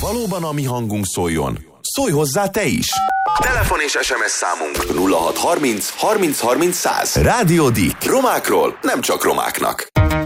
valóban a mi hangunk szóljon, szólj hozzá te is! Telefon és SMS számunk 0630 30 30 100. Rádió Dick. Romákról, nem csak romáknak.